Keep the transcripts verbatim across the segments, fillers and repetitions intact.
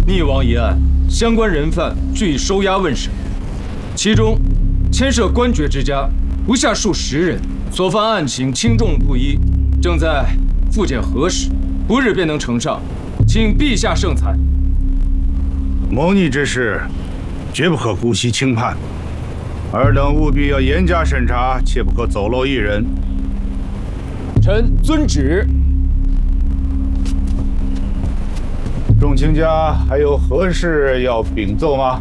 溺亡一案，相关人犯据以收押问审，其中牵涉官爵之家不下数十人，所犯案情轻重不一，正在复检核实，不日便能呈上，请陛下圣裁。 谋逆之事，绝不可姑息轻判，尔等务必要严加审查，切不可走漏一人。 臣遵旨。 众卿家还有何事要禀奏吗？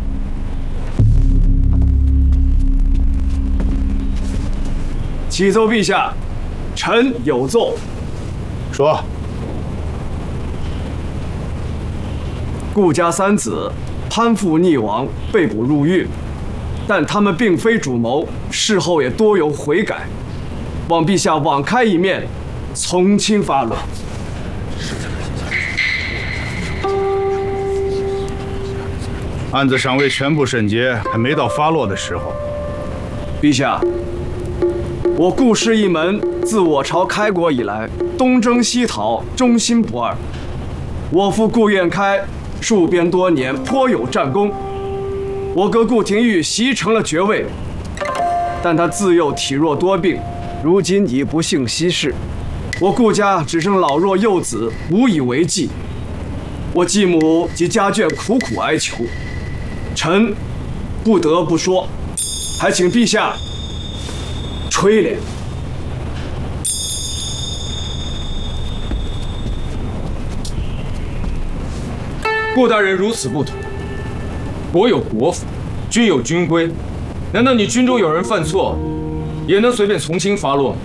启奏陛下，臣有奏。 说。 顾家三子攀附溺亡，被捕入狱，但他们并非主谋，事后也多有悔改，望陛下网开一面，从轻发落。 案子尚未全部审结，还没到发落的时候。 陛下，我顾氏一门自我朝开国以来，东征西讨，忠心不二。我父顾彦开戍边多年，颇有战功。我哥顾廷玉袭成了爵位，但他自幼体弱多病，如今已不幸西逝。我顾家只剩老弱幼子，无以为继。我继母及家眷苦苦哀求，臣不得不说，还请陛下垂怜。 顾大人如此不妥，国有国法，军有军规，难道你军中有人犯错，也能随便从轻发落吗？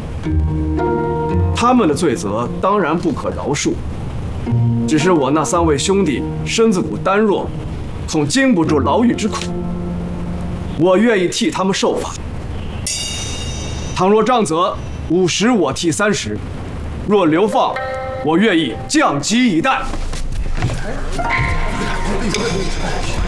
他们的罪责当然不可饶恕，只是我那三位兄弟身子骨单弱，恐经不住牢狱之苦。我愿意替他们受罚。倘若杖责，五十我替三十；若流放，我愿意降级以待。